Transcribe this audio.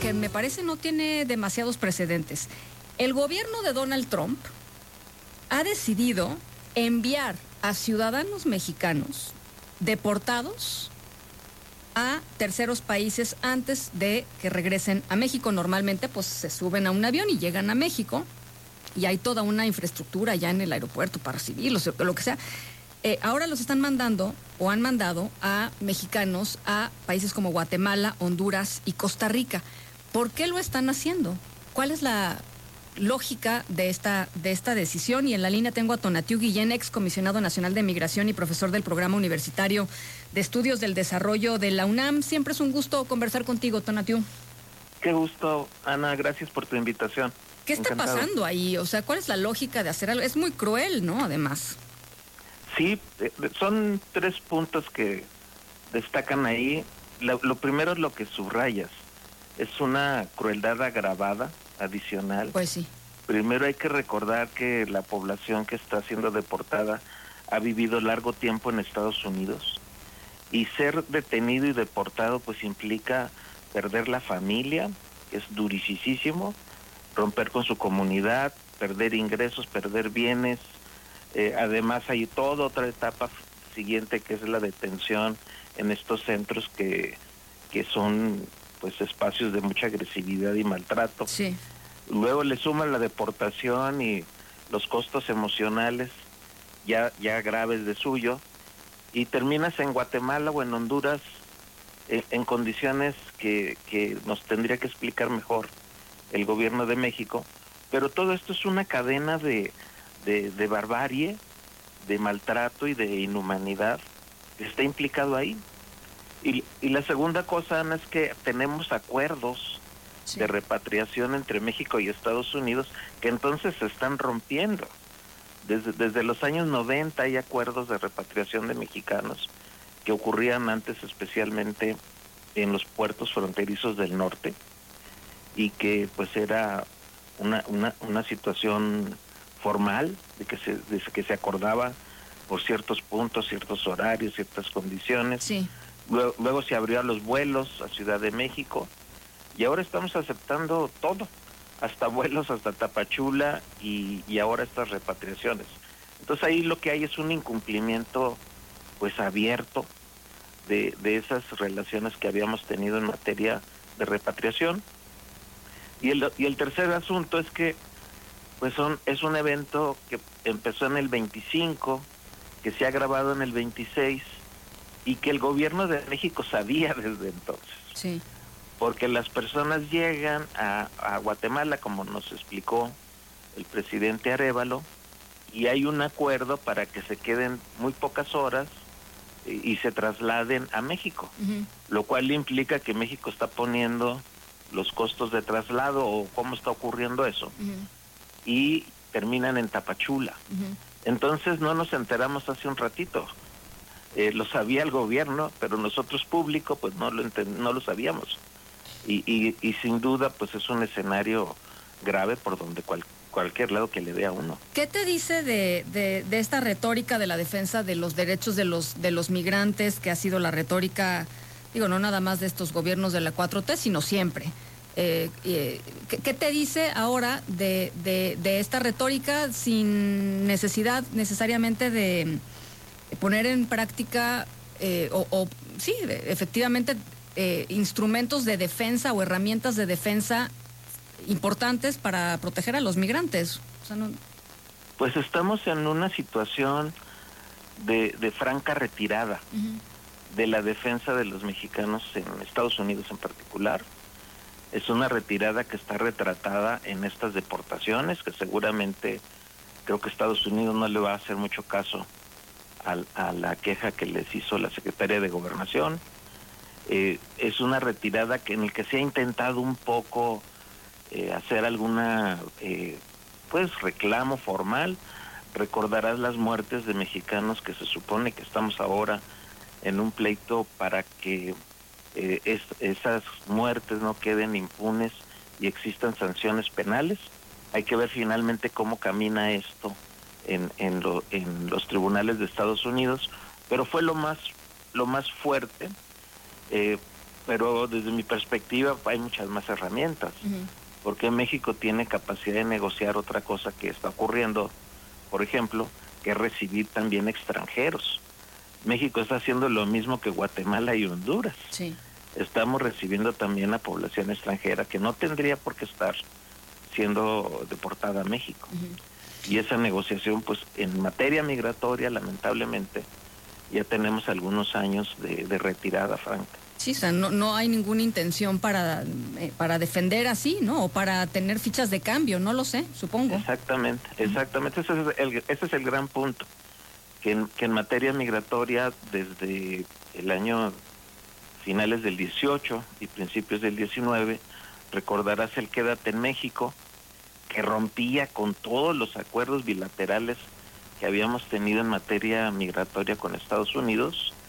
que me parece no tiene demasiados precedentes. El gobierno de Donald Trump ha decidido enviar a ciudadanos mexicanos deportados a terceros países antes de que regresen a México. Normalmente pues se suben a un avión y llegan a México y hay toda una infraestructura ya en el aeropuerto para recibirlos, lo que sea. Ahora los están mandando o han mandado a mexicanos a países como Guatemala, Honduras y Costa Rica. ¿Por qué lo están haciendo? ¿Cuál es la lógica de esta decisión? Y en la línea tengo a Tonatiuh Guillén, ex comisionado nacional de migración y profesor del Programa Universitario de Estudios del Desarrollo de la UNAM. Siempre es un gusto conversar contigo, Tonatiuh. Qué gusto, Ana, gracias por tu invitación. ¿Qué está pasando ahí? O sea, ¿cuál es la lógica de hacer algo? Es muy cruel, ¿no? Además. Sí, son 3 puntos que destacan ahí. Lo primero es lo que subrayas. Es una crueldad agravada, adicional. Pues sí. Primero hay que recordar que la población que está siendo deportada ha vivido largo tiempo en Estados Unidos, y ser detenido y deportado pues implica perder la familia, que es durisísimo, romper con su comunidad, perder ingresos, perder bienes. Además hay toda otra etapa siguiente, que es la detención en estos centros que son pues espacios de mucha agresividad y maltrato. Sí. Luego le suman la deportación y los costos emocionales ya graves de suyo, y terminas en Guatemala o en Honduras en condiciones que nos tendría que explicar mejor el gobierno de México. Pero todo esto es una cadena de barbarie, de maltrato y de inhumanidad que está implicado ahí. Y la segunda cosa, Ana, es que tenemos acuerdos de repatriación entre México y Estados Unidos que entonces se están rompiendo. Desde los años 90 hay acuerdos de repatriación de mexicanos que ocurrían antes especialmente en los puertos fronterizos del norte, y que pues era una situación formal de que se acordaba por ciertos puntos, ciertos horarios, ciertas condiciones. Sí. Luego se abrió a los vuelos a Ciudad de México, y ahora estamos aceptando todo, hasta vuelos hasta Tapachula, y ahora estas repatriaciones. Entonces ahí lo que hay es un incumplimiento pues abierto de esas relaciones que habíamos tenido en materia de repatriación. Y el tercer asunto es que pues es un evento que empezó en el 25, que se ha agravado en el 26, y que el gobierno de México sabía desde entonces. Sí. Porque las personas llegan a Guatemala, como nos explicó el presidente Arévalo, y hay un acuerdo para que se queden muy pocas horas y se trasladen a México, lo cual implica que México está poniendo los costos de traslado, o cómo está ocurriendo eso, y terminan en Tapachula. Entonces no nos enteramos hace un ratito. Lo sabía el gobierno, pero nosotros público pues no lo sabíamos. Y sin duda pues es un escenario grave por donde cualquier lado que le dé a uno. ¿Qué te dice de esta retórica de la defensa de los derechos de los migrantes, que ha sido la retórica, digo, no nada más de estos gobiernos de la 4T, sino siempre? ¿Qué te dice ahora de esta retórica sin necesidad necesariamente de poner en práctica sí, efectivamente instrumentos de defensa o herramientas de defensa importantes para proteger a los migrantes? O sea, no... Pues estamos en una situación de franca retirada de la defensa de los mexicanos en Estados Unidos en particular. Es una retirada que está retratada en estas deportaciones, que seguramente creo que Estados Unidos no le va a hacer mucho caso a la queja que les hizo la secretaria de Gobernación. Es una retirada en la que se ha intentado un poco hacer alguna pues reclamo formal. Recordarás las muertes de mexicanos, que se supone que estamos ahora en un pleito para que esas muertes no queden impunes y existan sanciones penales. Hay que ver finalmente cómo camina esto en los tribunales de Estados Unidos, pero fue lo más fuerte. pero desde mi perspectiva hay muchas más herramientas, porque México tiene capacidad de negociar otra cosa que está ocurriendo, por ejemplo, que es recibir también extranjeros. México está haciendo lo mismo que Guatemala y Honduras. Sí. Estamos recibiendo también a población extranjera que no tendría por qué estar siendo deportada a México. Y esa negociación, pues en materia migratoria, lamentablemente, ya tenemos algunos años de retirada franca. Sí, o sea, no hay ninguna intención para defender así, ¿no? O para tener fichas de cambio, no lo sé, supongo. Exactamente. Ese es el gran punto. Que en materia migratoria, desde el año finales del 18 y principios del 19, recordarás el Quédate en México, que rompía con todos los acuerdos bilaterales que habíamos tenido en materia migratoria con Estados Unidos,